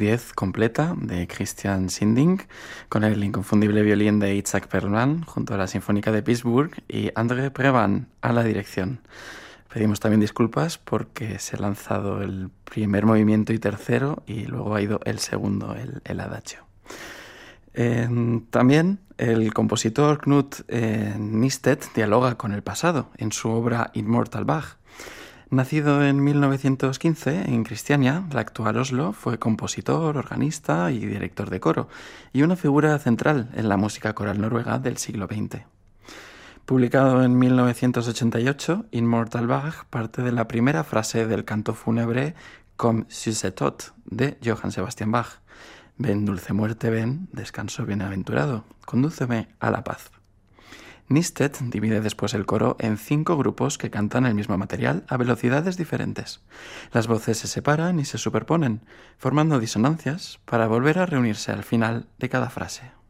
10 completa de Christian Sinding, con el inconfundible violín de Itzhak Perlman junto a la Sinfónica de Pittsburgh y André Previn a la dirección. Pedimos también disculpas porque se ha lanzado el primer movimiento y tercero y luego ha ido el segundo, el adagio. También el compositor Knut Nystedt dialoga con el pasado en su obra Immortal Bach. Nacido en 1915 en Cristiania, la actual Oslo, fue compositor, organista y director de coro, y una figura central en la música coral noruega del siglo XX. Publicado en 1988, Immortal Bach parte de la primera frase del canto fúnebre Komm süße Tod de Johann Sebastian Bach. Ven, dulce muerte, ven, descanso bienaventurado, condúceme a la paz. Nystedt divide después el coro en 5 grupos que cantan el mismo material a velocidades diferentes. Las voces se separan y se superponen, formando disonancias para volver a reunirse al final de cada frase.